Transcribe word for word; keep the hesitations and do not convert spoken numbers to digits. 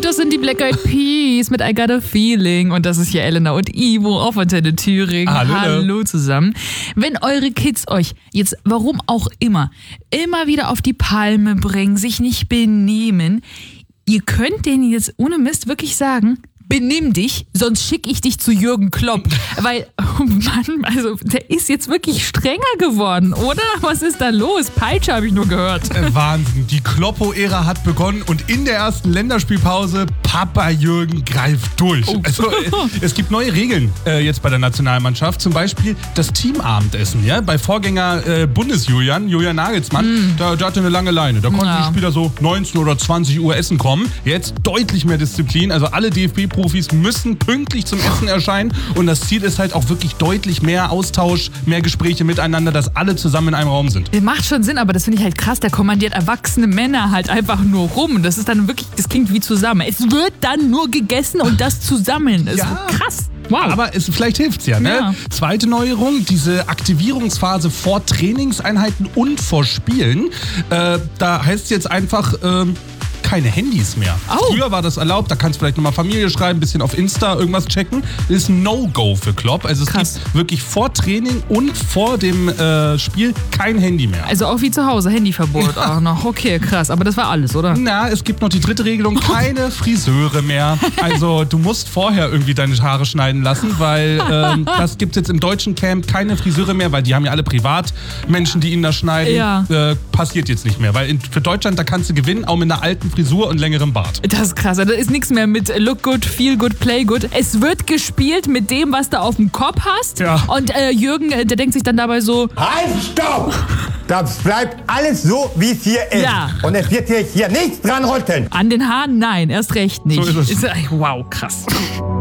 Das sind die Black Eyed Peas mit I Got a Feeling. Und das ist hier Elena und Ivo auf Antenne Thüringen. Hallo. Hallo zusammen. Wenn eure Kids euch jetzt, warum auch immer, immer wieder auf die Palme bringen, sich nicht benehmen, ihr könnt denen jetzt ohne Mist wirklich sagen, benimm dich, sonst schicke ich dich zu Jürgen Klopp. Weil, oh Mann, also der ist jetzt wirklich strenger geworden, oder? Was ist da los? Peitsche habe ich nur gehört. Äh, Wahnsinn, die Kloppo-Ära hat begonnen und in der ersten Länderspielpause, Papa Jürgen greift durch. Oh. Also, äh, es gibt neue Regeln äh, jetzt bei der Nationalmannschaft, zum Beispiel das Teamabendessen. Ja? Bei Vorgänger äh, Bundes-Julian, Julian Nagelsmann, mm. da, der hatte eine lange Leine. Da konnten ja. die Spieler so neunzehn oder zwanzig Uhr essen kommen. Jetzt deutlich mehr Disziplin, also alle D F B-Profis müssen pünktlich zum Essen erscheinen und das Ziel ist halt auch wirklich deutlich mehr Austausch, mehr Gespräche miteinander, dass alle zusammen in einem Raum sind. Das macht schon Sinn, aber das finde ich halt krass, der kommandiert erwachsene Männer halt einfach nur rum. Das ist dann wirklich, das klingt wie zusammen. Es wird dann nur gegessen und das zusammen. Das Ja. ist krass. Wow. Aber es, vielleicht hilft's ja, ne? Ja. Zweite Neuerung, diese Aktivierungsphase vor Trainingseinheiten und vor Spielen. Äh, da heißt es jetzt einfach, ähm, keine Handys mehr. Oh. Früher war das erlaubt, da kannst du vielleicht nochmal Familie schreiben, ein bisschen auf Insta irgendwas checken. Das ist ein No-Go für Klopp. Also es Krass. gibt wirklich vor Training und vor dem äh, Spiel kein Handy mehr. Also auch wie zu Hause, Handyverbot auch noch. Okay, krass. Aber das war alles, oder? Na, es gibt noch die dritte Regelung, keine Friseure mehr. Also du musst vorher irgendwie deine Haare schneiden lassen, weil ähm, das gibt jetzt im deutschen Camp keine Friseure mehr, weil die haben ja alle Privatmenschen, die ihnen das schneiden. Ja. Äh, passiert jetzt nicht mehr, weil in, für Deutschland, da kannst du gewinnen, auch mit einer alten Frisur und längerem Bart. Das ist krass. Da ist nichts mehr mit Look good, feel good, play good. Es wird gespielt mit dem, was du auf dem Kopf hast. Ja. Und äh, Jürgen, äh, der denkt sich dann dabei so, Halt, stopp! Das bleibt alles so, wie es hier ist. Ja. Und es wird hier, hier nichts dran rütteln. an den Haaren, nein, erst recht nicht. So ist es. Ist, wow, krass.